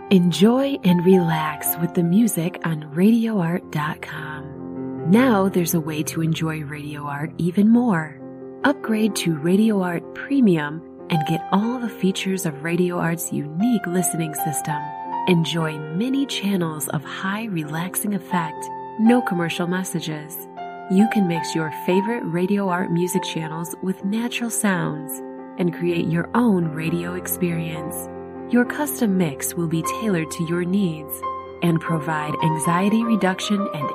Enjoy and relax with the music on RadioArt.com. Now there's a way to enjoy Radio Art even more. Upgrade to Radio Art Premium and get all the features of Radio Art's unique listening system. Enjoy many channels of high relaxing effect, no commercial messages. You can mix your favorite Radio Art music channels with natural sounds and create your own radio experience. Your custom mix will be tailored to your needs and provide anxiety reduction and